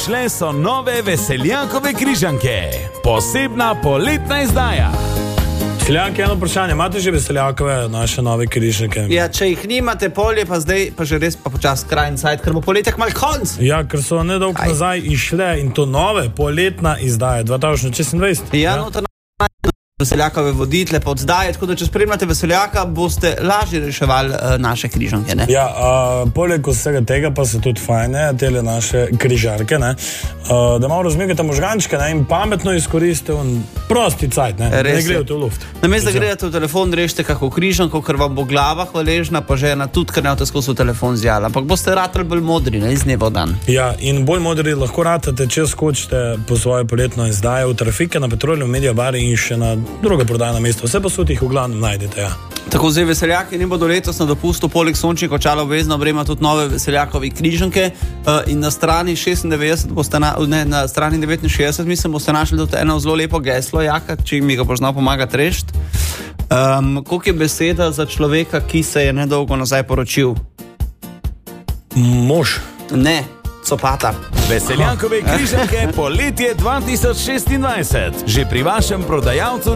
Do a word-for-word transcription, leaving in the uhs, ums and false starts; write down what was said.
Šle so nove Veseljakove križanke, posebna poletna izdaja. Veseljaki, eno vprašanje, imate že Veseljakove naše nove križanke? Ja, če jih nimate, polje pa zdaj, pa že res pa počas krajn cajt, ker bo poletek mal konc. Ja, ker so nedolgo Kaj? nazaj išle in to nove poletna izdaja, dva tisoč šestindvajset. Ja, no, to Veseljakove voditele pa oddaje, tako da če spremljate Veseljaka, boste lažje reševali uh, naše križanke, ne? Ja, uh, poleg vsega tega pa so tudi fajne, tele naše križarke, ne, uh, da malo razmigate možgančke, ne, in pametno izkoristite on prosti cajt, ne, Res ne je. gledate v luft. Namesto da gledate v telefon, rešite kako križanko, ker vam bo glava hvaležna, pa žena tudi, ker ne boste skozi v telefon zjala, ampak boste ratali bolj modri, ne, iz dneva v dan. Ja, in bolj modri lahko ratate, če skočite po svojo poletno izdajo v trafike na Petrolju, Media Bari in še na druga prodajna mesta. Vse posod jih v glavnem najdete, ja. Tako zdaj Veseljaki ne bodo letos na dopustu, poleg sončnih očal obvezno obrema tudi nove Veseljakovi križanke uh, in na strani šestindevetdeset boste na, ne, na strani devetinšestdeset mislim, boste našli tudi eno zelo lepo geslo, Jaka, če mi ga poznal pomagati rešiti. Um, koliko je beseda za človeka, ki se je nedolgo nazaj poročil? Mož. Ne, copata. Veseljakove križanke poletje dva tisoč šestindvajset. Že pri vašem prodajalcu